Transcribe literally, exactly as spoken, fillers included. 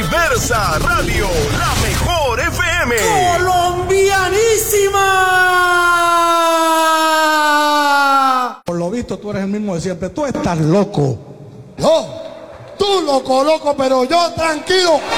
Diversa Radio, la mejor F M. ¡Colombianísima! Por lo visto tú eres el mismo de siempre. Tú estás loco. Yo, tú loco, loco, pero yo tranquilo.